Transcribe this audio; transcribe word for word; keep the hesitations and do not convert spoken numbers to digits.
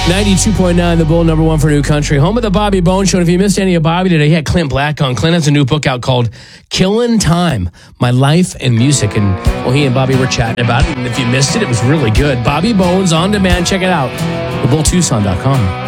ninety-two point nine, The Bull, number one for New Country. Home of the Bobby Bones Show. And if you missed any of Bobby today, he had Clint Black on. Clint has a new book out called Killin' Time, My Life and Music. And, well, he and Bobby were chatting about it. And if you missed it, it was really good. Bobby Bones on demand. Check it out. the bull tucson dot com.